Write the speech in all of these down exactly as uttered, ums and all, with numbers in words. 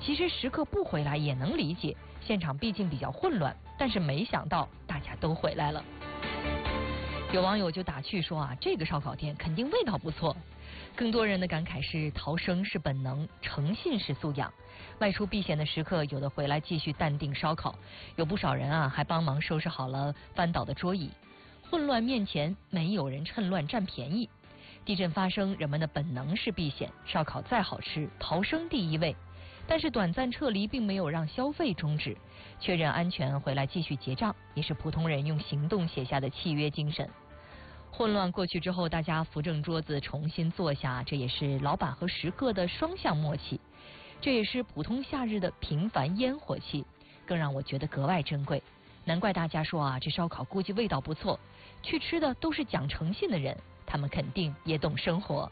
其实时刻不回来也能理解，现场毕竟比较混乱，但是没想到大家都回来了。有网友就打趣说啊，这个烧烤店肯定味道不错。更多人的感慨是，逃生是本能，诚信是素养。外出避险的时刻，有的回来继续淡定烧烤，有不少人啊还帮忙收拾好了翻倒的桌椅。混乱面前，没有人趁乱占便宜。地震发生，人们的本能是避险，烧烤再好吃，逃生第一位。但是短暂撤离并没有让消费终止，确认安全回来继续结账，也是普通人用行动写下的契约精神。混乱过去之后，大家扶正桌子重新坐下，这也是老板和食客的双向默契，这也是普通夏日的平凡烟火气，更让我觉得格外珍贵。难怪大家说啊，这烧烤估计味道不错，去吃的都是讲诚信的人，他们肯定也懂生活。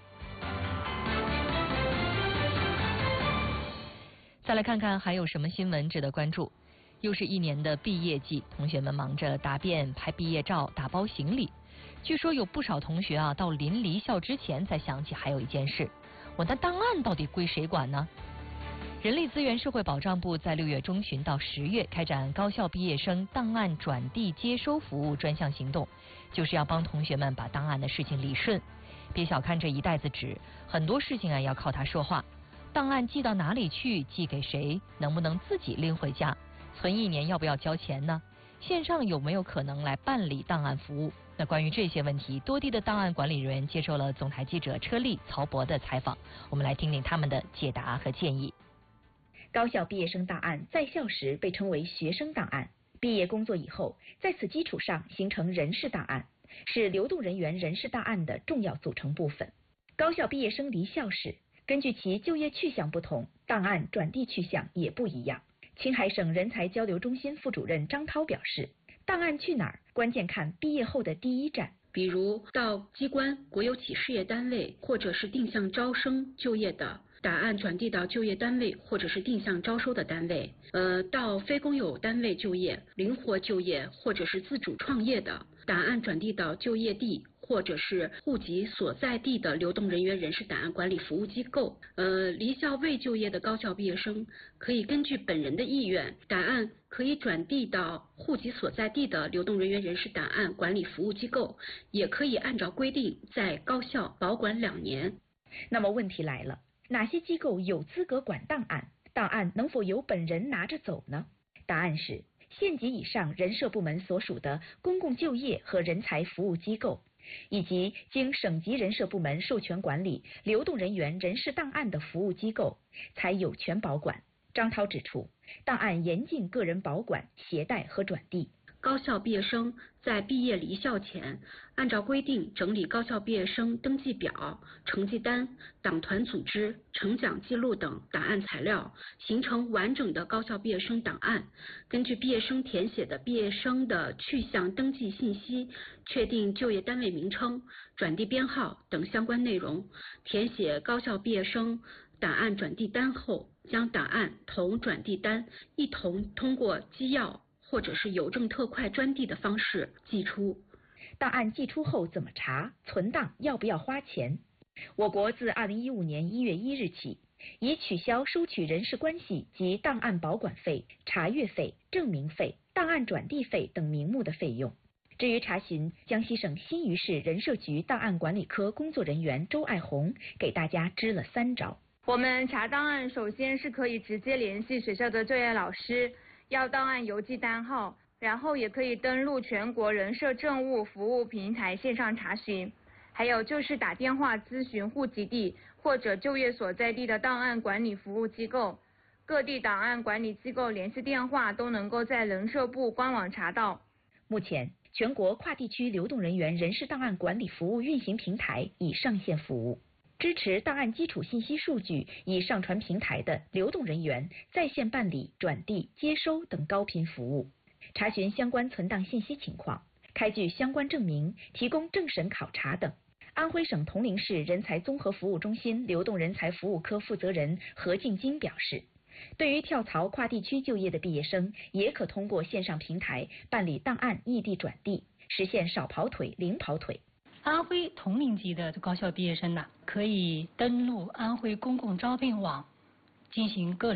再来看看还有什么新闻值得关注。又是一年的毕业季，同学们忙着答辩、拍毕业照、打包行李。据说有不少同学啊，到临离校之前才想起还有一件事，我的档案到底归谁管呢？人力资源社会保障部在六月中旬到十月开展高校毕业生档案转递接收服务专项行动，就是要帮同学们把档案的事情理顺。别小看这一袋子纸，很多事情啊要靠它说话。档案寄到哪里去，寄给谁，能不能自己拎回家，存一年要不要交钱呢？线上有没有可能来办理档案服务？那关于这些问题，多地的档案管理人员接受了总台记者车丽、曹博的采访，我们来听听他们的解答和建议。 高校毕业生档案在校时被称为学生档案，毕业工作以后，在此基础上形成人事档案，是流动人员人事档案的重要组成部分。高校毕业生离校时，根据其就业去向不同，档案转递去向也不一样。青海省人才交流中心副主任张涛表示，档案去哪儿，关键看毕业后的第一站。 比如到机关、国有企事业单位或者是定向招生就业的，档案转递到就业单位或者是定向招收的单位；呃，到非公有单位就业、灵活就业或者是自主创业的，档案转递到就业地或者是户籍所在地的流动人员人事档案管理服务机构。呃，离校未就业的高校毕业生可以根据本人的意愿，档案可以转递到户籍所在地的流动人员人事档案管理服务机构，也可以按照规定在高校保管两年。 那么问题来了，哪些机构有资格管档案？档案能否由本人拿着走呢？答案是县级以上人社部门所属的公共就业和人才服务机构，以及经省级人社部门授权管理流动人员人事档案的服务机构，才有权保管。张涛指出，档案严禁个人保管、携带和转递。 高校毕业生在毕业离校前，按照规定整理高校毕业生登记表、成绩单、党团组织、成奖记录等档案材料，形成完整的高校毕业生档案。根据毕业生填写的毕业生的去向登记信息，确定就业单位名称、转递编号等相关内容。填写高校毕业生档案转递单后，将档案同转递单一同通过机要或者是邮政特快专递的方式寄出。 档案寄出后怎么查？存档要不要花钱？我国自二零一五年一月一日起，已取消收取人事关系及档案保管费、查阅费、证明费、档案转递费等名目的费用。至于查询，江西省新余市人社局档案管理科工作人员周爱红给大家支了三招。 我们查档案，首先是可以直接联系学校的就业老师，要档案邮寄单号，然后也可以登录全国人社政务服务平台线上查询，还有就是打电话咨询户籍地或者就业所在地的档案管理服务机构，各地档案管理机构联系电话都能够在人社部官网查到。 目前，全国跨地区流动人员人事档案管理服务运行平台已上线服务，支持档案基础信息数据已上传平台的流动人员在线办理、转递、接收等高频服务，查询相关存档信息情况，开具相关证明，提供政审考察等。安徽省铜陵市人才综合服务中心流动人才服务科负责人何静金表示，对于跳槽跨地区就业的毕业生，也可通过线上平台办理档案异地转递，实现少跑腿、零跑腿。 安徽同龄级的高校毕业生呢，可以登录安徽公共招聘网进行个人